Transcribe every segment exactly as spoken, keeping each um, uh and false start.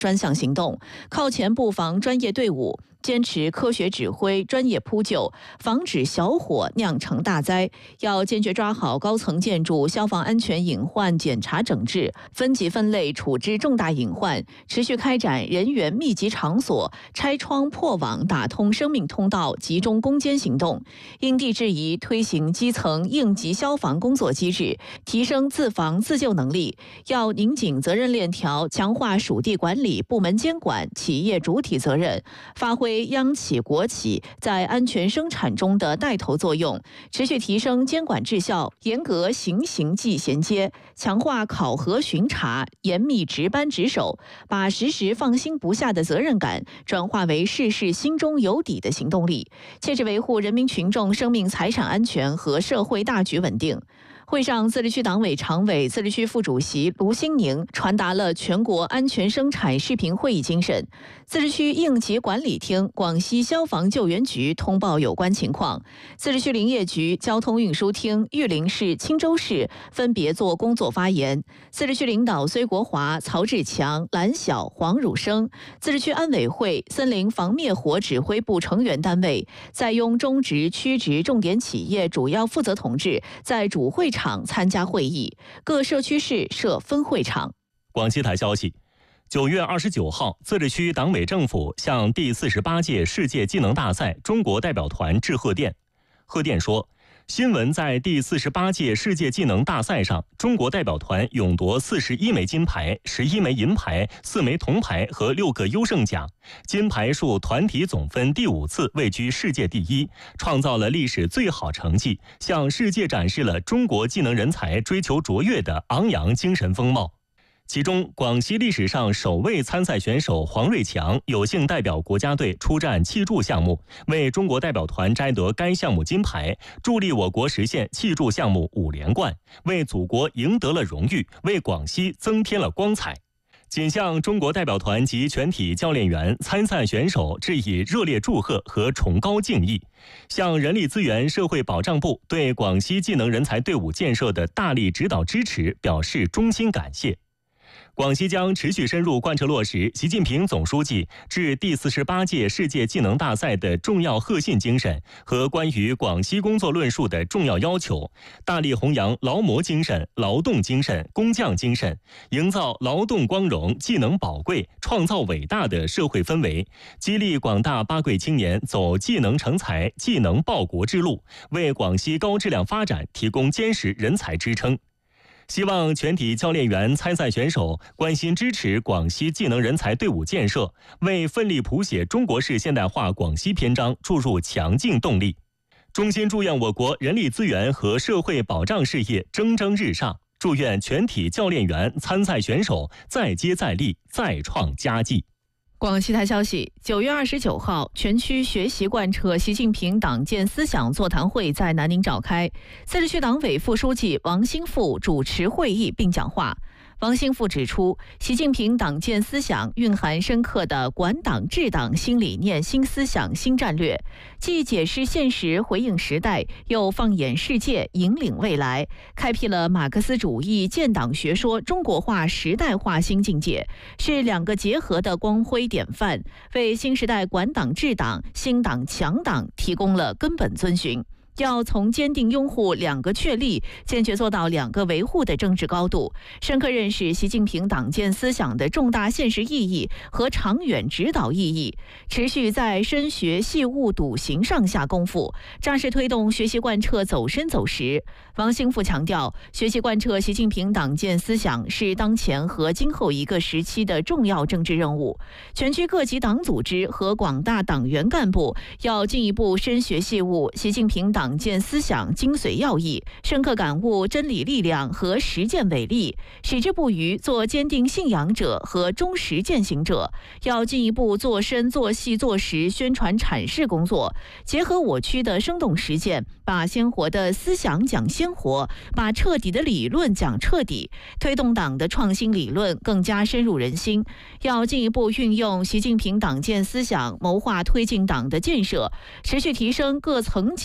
专项行动，靠前布防专业队伍，坚持科学指挥、专业扑救，防止小火酿成大灾。要坚决抓好高层建筑消防安全隐患检查整治，分级分类处置重大隐患，持续开展人员密集场所拆窗破网、打通生命通道集中攻坚行动，因地制宜推行基层应急消防工作机制，提升自防自救能力。要拧紧责任链条，强化属地管理、部门监管、企业主体责任，发挥央企国企在安全生产中的带头作用，持续提升监管质效，严格刑刑纪衔接，强化考核巡查，严密值班值守，把时时放心不下的责任感转化为事事心中有底的行动力，切实维护人民群众生命财产安全和社会大局稳定。会上，自治区党委常委、自治区副主席卢新宁传达了全国安全生产视频会议精神。自治区应急管理厅、广西消防救援局通报有关情况，自治区林业局、交通运输厅、玉林市、钦州市分别做工作发言。自治区领导崔国华、曹志强、蓝晓、黄汝生，自治区安委会、森林防灭火指挥部成员单位，在用中直、区直重点企业主要负责同志在主会场参加会议，各社区市设分会场。 广西台消息，九月二十九号，自治区党委政府向第四十八届世界技能大赛中国代表团致贺电。贺电说，新闻在第四十八届世界技能大赛上，中国代表团勇夺四十一枚金牌、十一枚银牌、四枚铜牌和六个优胜奖，金牌数团体总分第五次位居世界第一，创造了历史最好成绩，向世界展示了中国技能人才追求卓越的昂扬精神风貌。其中，广西历史上首位参赛选手黄瑞强有幸代表国家队出战气柱项目，为中国代表团摘得该项目金牌，助力我国实现气柱项目五连冠，为祖国赢得了荣誉，为广西增添了光彩。仅向中国代表团及全体教练员、参赛选手致以热烈祝贺和崇高敬意，向人力资源社会保障部对广西技能人才队伍建设的大力指导支持表示衷心感谢。广西将持续深入贯彻落实习近平总书记致第四十八届世界技能大赛的重要核心精神和关于广西工作论述的重要要求，大力弘扬劳模精神、劳动精神、工匠精神，营造劳动光荣、技能宝贵、创造伟大的社会氛围，激励广大八贵青年走技能成才、技能报国之路，为广西高质量发展提供坚实人才支撑。希望全体教练员、参赛选手关心支持广西技能人才队伍建设，为奋力谱写中国式现代化广西篇章注入强劲动力。衷心祝愿我国人力资源和社会保障事业蒸蒸日上，祝愿全体教练员、参赛选手再接再厉，再创佳绩。 广西台消息，九月二十九号，全区学习贯彻习近平党建思想座谈会在南宁召开，自治区党委副书记王兴富主持会议并讲话。王兴富指出，习近平党建思想蕴含深刻的管党治党新理念、新思想、新战略，既解释现实、回应时代，又放眼世界、引领未来，开辟了马克思主义建党学说中国化时代化新境界，是两个结合的光辉典范，为新时代管党治党、兴党强党提供了根本遵循。要从坚定拥护两个确立，坚决做到两个维护的政治高度，深刻认识习近平党建思想的重大现实意义和长远指导意义，持续在深学细悟笃行上下功夫，扎实推动学习贯彻走深走实。王兴富强调，学习贯彻习近平党建思想是当前和今后一个时期的重要政治任务，全区各级党组织和广大党员干部要进一步深学细悟习近平党建思想精髓要义，深刻感悟真理力量和实践伟力，矢志不渝做坚定信仰者和忠实践行者。要进一步做深做细做实宣传阐释工作，结合我区的生动实践，把鲜活的思想讲鲜活，把彻底的理论讲彻底，推动党的创新理论更加深入人心。要进一步运用习近平党建思想，谋划推进党的建设，持续提升各层级各领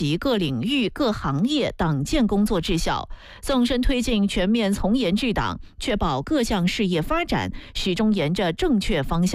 领域各行业党建工作治效，纵深推进全面从严治党，确保各项事业发展始终沿着正确方向